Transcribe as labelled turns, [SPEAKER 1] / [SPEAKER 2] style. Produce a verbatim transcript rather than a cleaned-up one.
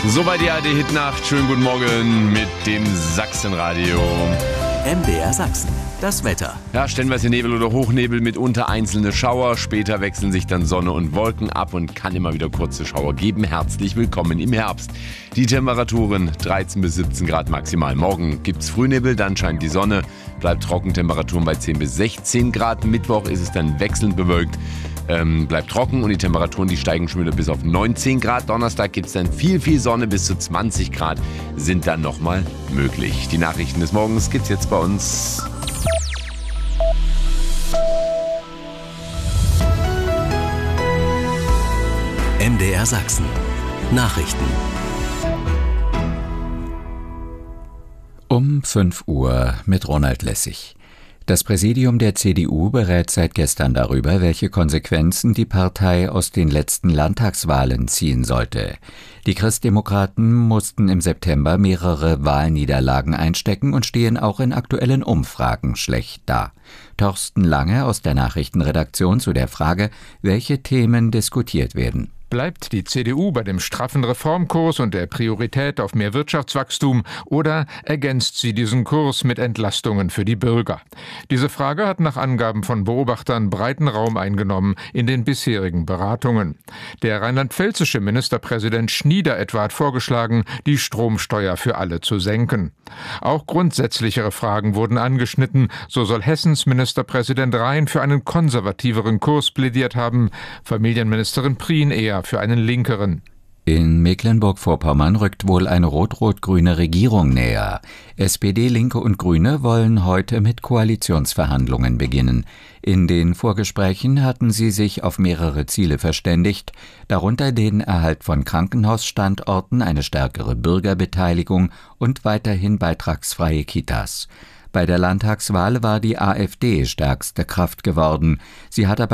[SPEAKER 1] Soweit die A R D-Hitnacht. Schönen guten Morgen mit dem Sachsenradio.
[SPEAKER 2] M D R Sachsen, das Wetter.
[SPEAKER 1] Ja, stellenweise Nebel oder Hochnebel, mitunter einzelne Schauer. Später wechseln sich dann Sonne und Wolken ab und kann immer wieder kurze Schauer geben. Herzlich willkommen im Herbst. Die Temperaturen dreizehn bis siebzehn Grad maximal. Morgen gibt's Frühnebel, dann scheint die Sonne. Bleibt trocken, Temperaturen bei zehn bis sechzehn Grad. Mittwoch ist es dann wechselnd bewölkt. Ähm, bleibt trocken und die Temperaturen, die steigen schon wieder bis auf neunzehn Grad. Donnerstag gibt es dann viel, viel Sonne, bis zu zwanzig Grad sind dann nochmal möglich. Die Nachrichten des Morgens gibt's jetzt bei uns.
[SPEAKER 2] M D R Sachsen. Nachrichten.
[SPEAKER 3] Um fünf Uhr mit Ronald Lessig. Das Präsidium der C D U berät seit gestern darüber, welche Konsequenzen die Partei aus den letzten Landtagswahlen ziehen sollte. Die Christdemokraten mussten im September mehrere Wahlniederlagen einstecken und stehen auch in aktuellen Umfragen schlecht da. Thorsten Lange aus der Nachrichtenredaktion zu der Frage, welche Themen diskutiert werden.
[SPEAKER 4] Bleibt die C D U bei dem straffen Reformkurs und der Priorität auf mehr Wirtschaftswachstum oder ergänzt sie diesen Kurs mit Entlastungen für die Bürger? Diese Frage hat nach Angaben von Beobachtern breiten Raum eingenommen in den bisherigen Beratungen. Der rheinland-pfälzische Ministerpräsident Schnieder etwa hat vorgeschlagen, die Stromsteuer für alle zu senken. Auch grundsätzlichere Fragen wurden angeschnitten. So soll Hessens Ministerpräsident Rhein für einen konservativeren Kurs plädiert haben, Familienministerin Prien eher für einen linkeren.
[SPEAKER 3] In Mecklenburg-Vorpommern rückt wohl eine rot-rot-grüne Regierung näher. S P D, Linke und Grüne wollen heute mit Koalitionsverhandlungen beginnen. In den Vorgesprächen hatten sie sich auf mehrere Ziele verständigt, darunter den Erhalt von Krankenhausstandorten, eine stärkere Bürgerbeteiligung und weiterhin beitragsfreie Kitas. Bei der Landtagswahl war die AfD stärkste Kraft geworden. Sie hat aber